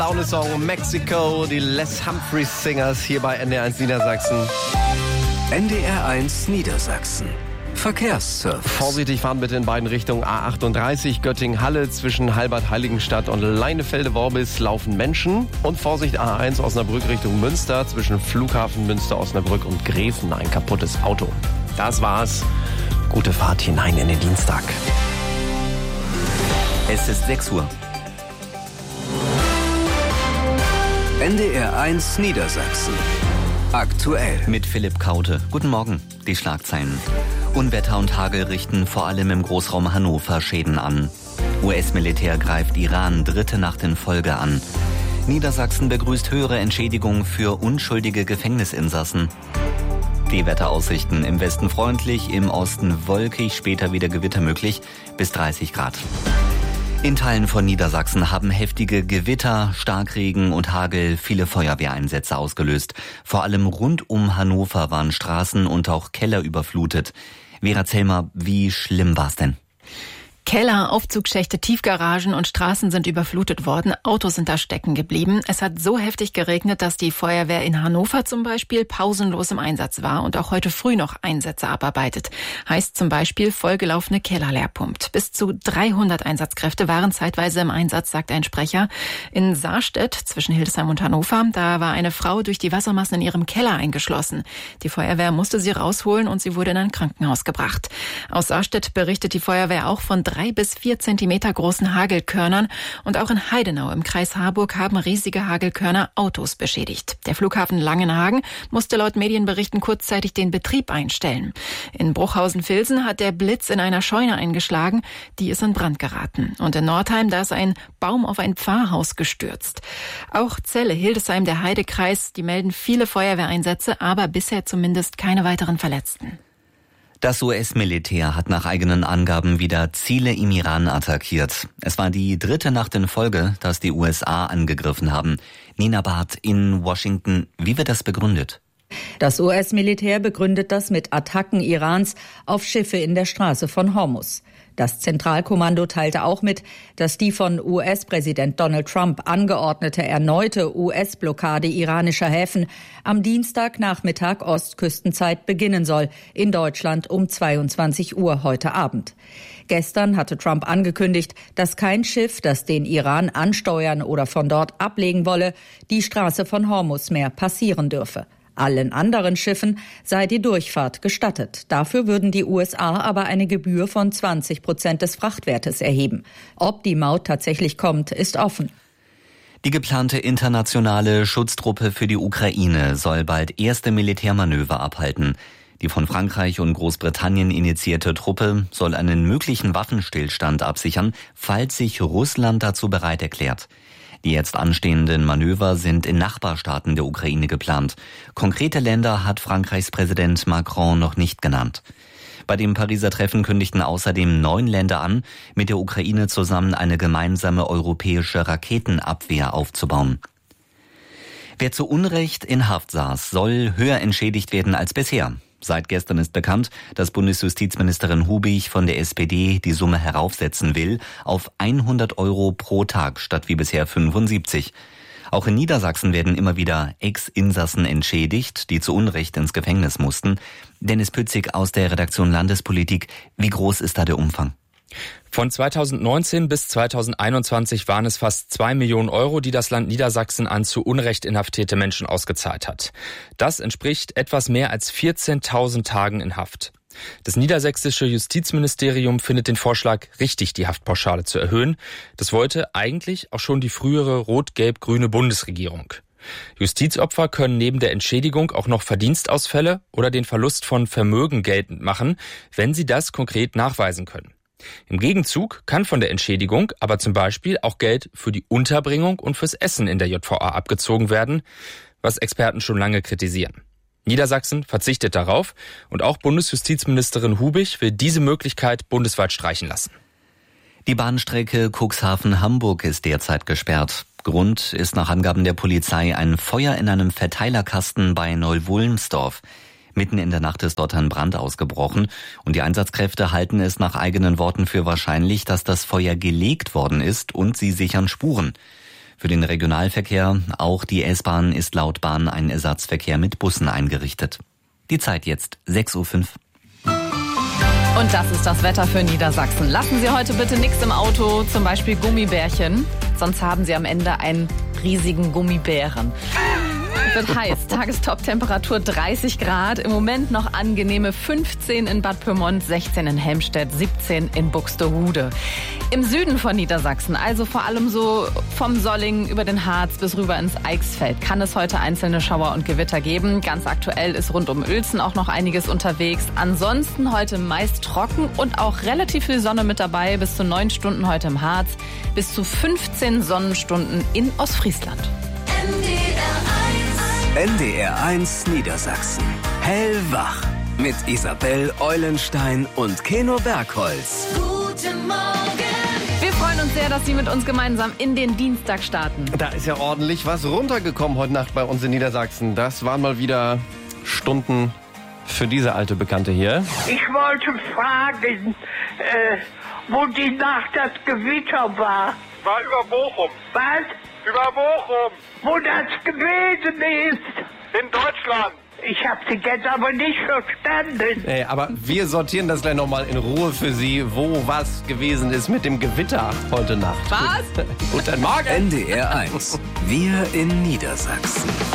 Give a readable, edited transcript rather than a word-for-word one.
Laune-Song Mexico, die Les Humphreys Singers hier bei NDR1 Niedersachsen. NDR1 Niedersachsen. Verkehrsservice. Vorsichtig fahren bitte in beiden Richtungen. A38 Göttingen-Halle zwischen Halbert-Heiligenstadt und Leinefelde-Worbis laufen Menschen. Und Vorsicht A1 Osnabrück Richtung Münster zwischen Flughafen Münster-Osnabrück und Gräfen ein kaputtes Auto. Das war's. Gute Fahrt hinein in den Dienstag. Es ist 6 Uhr. NDR1 Niedersachsen. Aktuell. Mit Philipp Kaute. Guten Morgen. Die Schlagzeilen. Unwetter und Hagel richten vor allem im Großraum Hannover Schäden an. US-Militär greift Iran dritte Nacht in Folge an. Niedersachsen begrüßt höhere Entschädigung für unschuldige Gefängnisinsassen. Die Wetteraussichten: im Westen freundlich, im Osten wolkig, später wieder Gewitter möglich, bis 30 Grad. In Teilen von Niedersachsen haben heftige Gewitter, Starkregen und Hagel viele Feuerwehreinsätze ausgelöst. Vor allem rund um Hannover waren Straßen und auch Keller überflutet. Vera Zellmer, wie schlimm war's denn? Keller, Aufzugschächte, Tiefgaragen und Straßen sind überflutet worden. Autos sind da stecken geblieben. Es hat so heftig geregnet, dass die Feuerwehr in Hannover zum Beispiel pausenlos im Einsatz war und auch heute früh noch Einsätze abarbeitet. Heißt zum Beispiel vollgelaufene Keller leer pumpt. Bis zu 300 Einsatzkräfte waren zeitweise im Einsatz, sagt ein Sprecher. In Saarstedt zwischen Hildesheim und Hannover, da war eine Frau durch die Wassermassen in ihrem Keller eingeschlossen. Die Feuerwehr musste sie rausholen und sie wurde in ein Krankenhaus gebracht. Aus Saarstedt berichtet die Feuerwehr auch von 3 bis 4 Zentimeter großen Hagelkörnern und auch in Heidenau im Kreis Harburg haben riesige Hagelkörner Autos beschädigt. Der Flughafen Langenhagen musste laut Medienberichten kurzzeitig den Betrieb einstellen. In Bruchhausen-Vilsen hat der Blitz in einer Scheune eingeschlagen, die ist in Brand geraten. Und in Nordheim, da ist ein Baum auf ein Pfarrhaus gestürzt. Auch Celle, Hildesheim, der Heidekreis, die melden viele Feuerwehreinsätze, aber bisher zumindest keine weiteren Verletzten. Das US-Militär hat nach eigenen Angaben wieder Ziele im Iran attackiert. Es war die dritte Nacht in Folge, dass die USA angegriffen haben. Nina Barth in Washington. Wie wird das begründet? Das US-Militär begründet das mit Attacken Irans auf Schiffe in der Straße von Hormuz. Das Zentralkommando teilte auch mit, dass die von US-Präsident Donald Trump angeordnete erneute US-Blockade iranischer Häfen am Dienstagnachmittag Ostküstenzeit beginnen soll, in Deutschland um 22 Uhr heute Abend. Gestern hatte Trump angekündigt, dass kein Schiff, das den Iran ansteuern oder von dort ablegen wolle, die Straße von Hormuz mehr passieren dürfe. Allen anderen Schiffen sei die Durchfahrt gestattet. Dafür würden die USA aber eine Gebühr von 20% des Frachtwertes erheben. Ob die Maut tatsächlich kommt, ist offen. Die geplante internationale Schutztruppe für die Ukraine soll bald erste Militärmanöver abhalten. Die von Frankreich und Großbritannien initiierte Truppe soll einen möglichen Waffenstillstand absichern, falls sich Russland dazu bereit erklärt. Die jetzt anstehenden Manöver sind in Nachbarstaaten der Ukraine geplant. Konkrete Länder hat Frankreichs Präsident Macron noch nicht genannt. Bei dem Pariser Treffen kündigten außerdem 9 Länder an, mit der Ukraine zusammen eine gemeinsame europäische Raketenabwehr aufzubauen. Wer zu Unrecht in Haft saß, soll höher entschädigt werden als bisher. Seit gestern ist bekannt, dass Bundesjustizministerin Hubig von der SPD die Summe heraufsetzen will auf 100 € pro Tag statt wie bisher 75. Auch in Niedersachsen werden immer wieder Ex-Insassen entschädigt, die zu Unrecht ins Gefängnis mussten. Dennis Pützig aus der Redaktion Landespolitik. Wie groß ist da der Umfang? Von 2019 bis 2021 waren es fast 2 Millionen €, die das Land Niedersachsen an zu Unrecht inhaftierte Menschen ausgezahlt hat. Das entspricht etwas mehr als 14.000 Tagen in Haft. Das niedersächsische Justizministerium findet den Vorschlag richtig, die Haftpauschale zu erhöhen. Das wollte eigentlich auch schon die frühere rot-gelb-grüne Bundesregierung. Justizopfer können neben der Entschädigung auch noch Verdienstausfälle oder den Verlust von Vermögen geltend machen, wenn sie das konkret nachweisen können. Im Gegenzug kann von der Entschädigung aber zum Beispiel auch Geld für die Unterbringung und fürs Essen in der JVA abgezogen werden, was Experten schon lange kritisieren. Niedersachsen verzichtet darauf und auch Bundesjustizministerin Hubig will diese Möglichkeit bundesweit streichen lassen. Die Bahnstrecke Cuxhaven-Hamburg ist derzeit gesperrt. Grund ist nach Angaben der Polizei ein Feuer in einem Verteilerkasten bei Neu-Wulmsdorf. Mitten in der Nacht ist dort ein Brand ausgebrochen und die Einsatzkräfte halten es nach eigenen Worten für wahrscheinlich, dass das Feuer gelegt worden ist und sie sichern Spuren. Für den Regionalverkehr, auch die S-Bahn, ist laut Bahn ein Ersatzverkehr mit Bussen eingerichtet. Die Zeit jetzt 6:05 Uhr. Und das ist das Wetter für Niedersachsen. Lassen Sie heute bitte nichts im Auto, zum Beispiel Gummibärchen. Sonst haben Sie am Ende einen riesigen Gummibären. Es wird heiß. Tagestop-Temperatur 30 Grad. Im Moment noch angenehme 15 in Bad Pyrmont, 16 in Helmstedt, 17 in Buxtehude. Im Süden von Niedersachsen, also vor allem so vom Solling über den Harz bis rüber ins Eichsfeld, kann es heute einzelne Schauer und Gewitter geben. Ganz aktuell ist rund um Uelzen auch noch einiges unterwegs. Ansonsten heute meist trocken und auch relativ viel Sonne mit dabei. Bis zu 9 Stunden heute im Harz, bis zu 15 Sonnenstunden in Ostfriesland. NDR1 Niedersachsen. Hellwach. Mit Isabel Eulenstein und Keno Bergholz. Guten Morgen. Wir freuen uns sehr, dass Sie mit uns gemeinsam in den Dienstag starten. Da ist ja ordentlich was runtergekommen heute Nacht bei uns in Niedersachsen. Das waren mal wieder Stunden für diese alte Bekannte hier. Ich wollte fragen, wo die Nacht das Gewitter war. War über Bochum. Was? Über Bochum. Wo das gewesen ist. In Deutschland. Ich habe Sie jetzt aber nicht verstanden. Aber wir sortieren das gleich nochmal in Ruhe für Sie, wo was gewesen ist mit dem Gewitter heute Nacht. Was? Guten Morgen. NDR1. Wir in Niedersachsen.